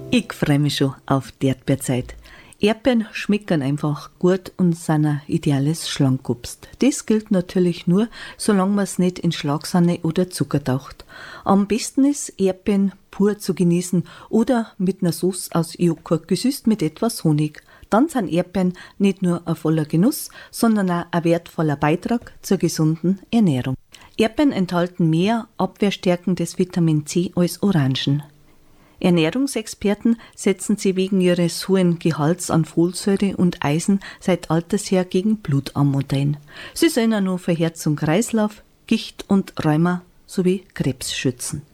Ich freue mich schon auf die Erdbeerzeit. Erdbeeren schmecken einfach gut und sind ein ideales Schlangobst. Das gilt natürlich nur, solange man es nicht in Schlagsahne oder Zucker taucht. Am besten ist, Erdbeeren pur zu genießen oder mit einer Sauce aus Joghurt gesüßt mit etwas Honig. Dann sind Erdbeeren nicht nur ein voller Genuss, sondern auch ein wertvoller Beitrag zur gesunden Ernährung. Erdbeeren enthalten mehr abwehrstärkendes Vitamin C als Orangen. Ernährungsexperten setzen sie wegen ihres hohen Gehalts an Folsäure und Eisen seit alters her gegen Blutarmut ein. Sie sollen auch nur vor Herz und Kreislauf, Gicht und Rheuma sowie Krebs schützen.